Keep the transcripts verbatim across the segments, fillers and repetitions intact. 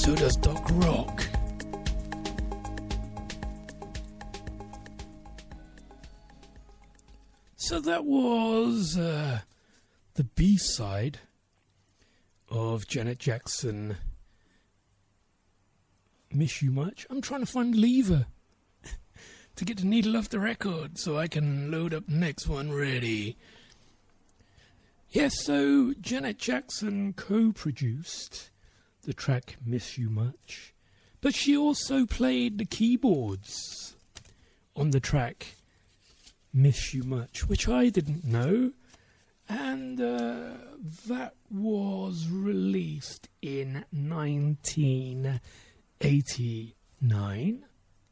so does Doc Rock. So that was uh, the B-side of Janet Jackson, Miss You Much. I'm trying to find a lever to get the needle off the record so I can load up the next one ready. Yes, so Janet Jackson co-produced the track Miss You Much, but she also played the keyboards on the track Miss You Much, which I didn't know, and uh, that was released in nineteen eighty-nine.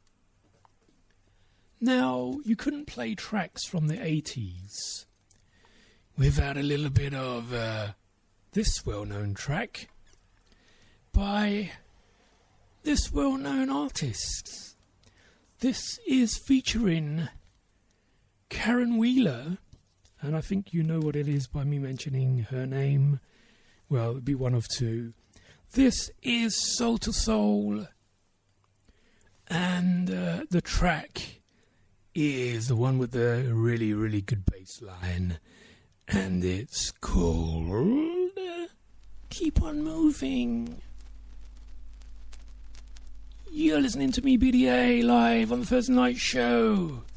Now, you couldn't play tracks from the eighties without a little bit of uh, this well-known track by this well-known artist. This is featuring Karen Wheeler, and I think you know what it is by me mentioning her name. Well, it'd be one of two. This is Soul to Soul, and uh, the track is the one with the really, really good bass line, and it's called uh, Keep On Moving. You're listening to me, B D A, live on the Thursday Night Show.